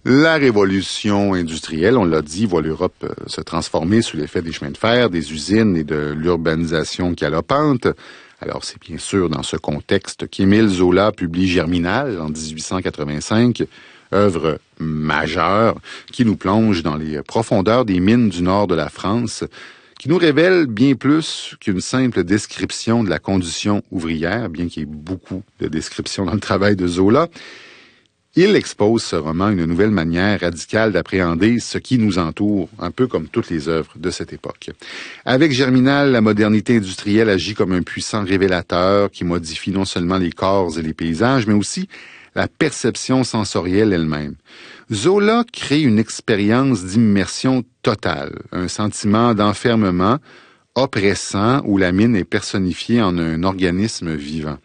La révolution industrielle, on l'a dit, voit l'Europe se transformer sous l'effet des chemins de fer, des usines et de l'urbanisation galopante. Alors, c'est bien sûr dans ce contexte qu'Émile Zola publie Germinal en 1885, œuvre majeure qui nous plonge dans les profondeurs des mines du nord de la France, qui nous révèle bien plus qu'une simple description de la condition ouvrière, bien qu'il y ait beaucoup de descriptions dans le travail de Zola. Il expose ce roman une nouvelle manière radicale d'appréhender ce qui nous entoure, un peu comme toutes les œuvres de cette époque. Avec Germinal, la modernité industrielle agit comme un puissant révélateur qui modifie non seulement les corps et les paysages, mais aussi la perception sensorielle elle-même. Zola crée une expérience d'immersion totale, un sentiment d'enfermement oppressant où la mine est personnifiée en un organisme vivant.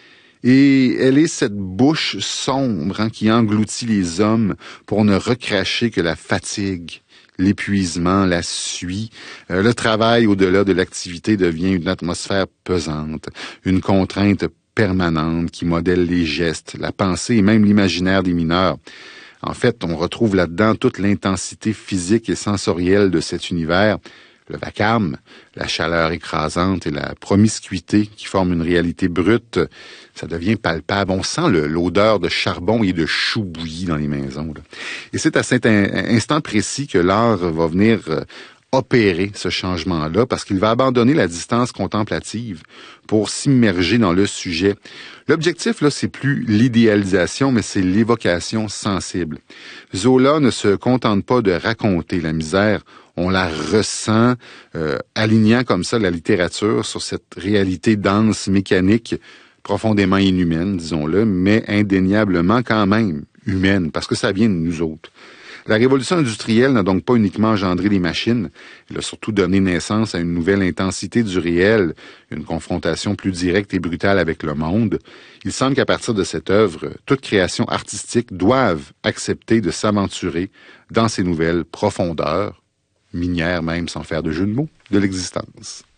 Et elle est cette bouche sombre qui engloutit les hommes pour ne recracher que la fatigue, l'épuisement, la suie. Le travail au-delà de l'activité devient une atmosphère pesante, une contrainte permanente qui modèle les gestes, la pensée et même l'imaginaire des mineurs. En fait, on retrouve là-dedans toute l'intensité physique et sensorielle de cet univers, le vacarme, la chaleur écrasante et la promiscuité qui forment une réalité brute. Ça devient palpable. On sent l'odeur de charbon et de chou bouilli dans les maisons, là. Et c'est à cet instant précis que l'art va venir opérer ce changement-là, parce qu'il va abandonner la distance contemplative pour s'immerger dans le sujet. L'objectif, là, c'est plus l'idéalisation, mais c'est l'évocation sensible. Zola ne se contente pas de raconter la misère, on la ressent, alignant comme ça la littérature sur cette réalité dense, mécanique, profondément inhumaine, disons-le, mais indéniablement quand même humaine, parce que ça vient de nous autres. La révolution industrielle n'a donc pas uniquement engendré les machines, elle a surtout donné naissance à une nouvelle intensité du réel, une confrontation plus directe et brutale avec le monde. Il semble qu'à partir de cette œuvre, toute création artistique doive accepter de s'aventurer dans ces nouvelles profondeurs, minières même sans faire de jeu de mots, de l'existence.